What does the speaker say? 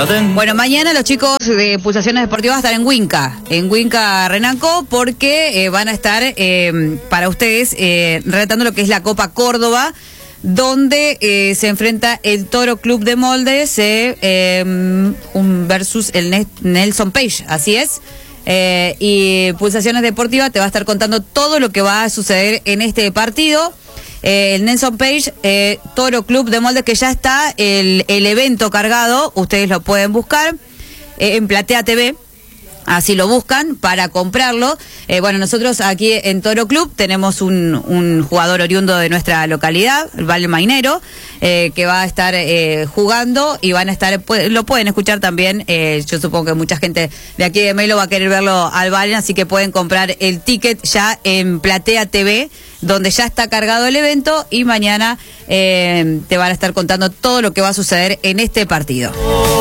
atentos. Bueno, mañana los chicos de Pulsaciones Deportivas van a estar en Winca Renacó, porque van a estar para ustedes relatando lo que es la Copa Córdoba, donde se enfrenta el Toro Club de Moldes versus el Nelson Page, así es. Y Pulsaciones Deportivas te va a estar contando todo lo que va a suceder en este partido. El Nelson Page, Toro Club de Moldes, que ya está el evento cargado, ustedes lo pueden buscar en Platea TV. Así lo buscan para comprarlo. Bueno, nosotros aquí en Toro Club tenemos un jugador oriundo de nuestra localidad, el Valle Mainero, que va a estar jugando y van a estar, lo pueden escuchar también. Yo supongo que mucha gente de aquí de Melo va a querer verlo al Valle, así que pueden comprar el ticket ya en Platea TV, donde ya está cargado el evento, y mañana te van a estar contando todo lo que va a suceder en este partido.